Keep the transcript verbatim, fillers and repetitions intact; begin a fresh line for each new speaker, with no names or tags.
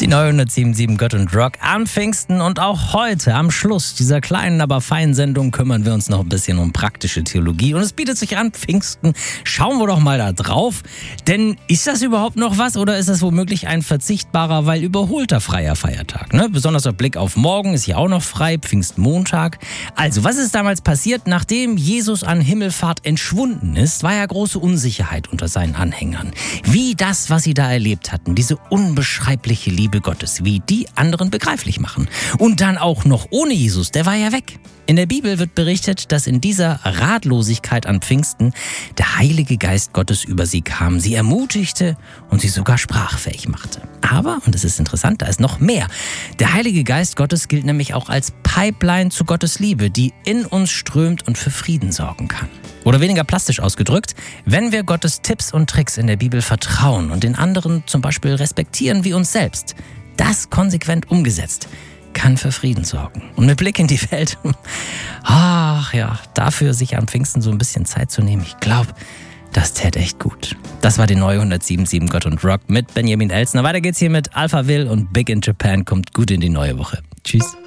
Die neue hundertsieben Komma sieben Gott und Rock am Pfingsten und auch heute am Schluss dieser kleinen, aber feinen Sendung kümmern wir uns noch ein bisschen um praktische Theologie und es bietet sich an, Pfingsten. Schauen wir doch mal da drauf, denn ist das überhaupt noch was oder ist das womöglich ein verzichtbarer, weil überholter freier Feiertag? Ne? Besonders der Blick auf morgen ist ja auch noch frei, Pfingstmontag. Also, was ist damals passiert, nachdem Jesus an Himmelfahrt entschwunden ist, war ja große Unsicherheit unter seinen Anhängern. Wie das, was sie da erlebt hatten, diese unbeschreibliche Liebe Gottes, wie die anderen begreiflich machen. Und dann auch noch ohne Jesus, der war ja weg. In der Bibel wird berichtet, dass in dieser Ratlosigkeit an Pfingsten der Heilige Geist Gottes über sie kam, sie ermutigte und sie sogar sprachfähig machte. Aber, und das ist interessant, da ist noch mehr. Der Heilige Geist Gottes gilt nämlich auch als Pipeline zu Gottes Liebe, die in uns strömt und für Frieden sorgen kann. Oder weniger plastisch ausgedrückt, wenn wir Gottes Tipps und Tricks in der Bibel vertrauen und den anderen zum Beispiel respektieren wie uns selbst, das konsequent umgesetzt, kann für Frieden sorgen. Und mit Blick in die Welt, ach ja, dafür sich am Pfingsten so ein bisschen Zeit zu nehmen, ich glaube, das täte echt gut. Das war die neue hundertsieben Komma sieben Gott und Rock mit Benjamin Elsner. Weiter geht's hier mit Alphaville und Big in Japan. Kommt gut in die neue Woche. Tschüss.